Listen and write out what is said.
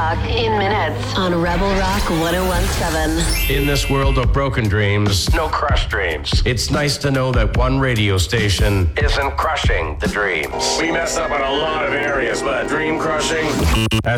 o'clock in minutes on Rebel Rock 101.7. In this world of broken dreams, no crushed dreams. It's nice to know that one radio station isn't crushing the dreams. We mess up on a lot of areas, but dream crushing has